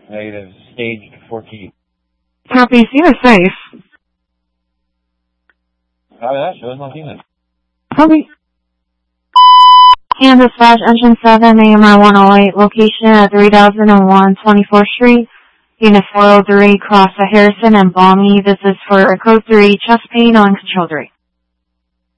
Negative. Staged 14. Copy. Scene is safe. Copy that. Show us Martinez. Copy. Kansas Flash Engine 7, AMR 108, location at 3001 24th Street, Unit 403, cross at Harrison and Balmy. This is for Code 3, chest pain on Control 3.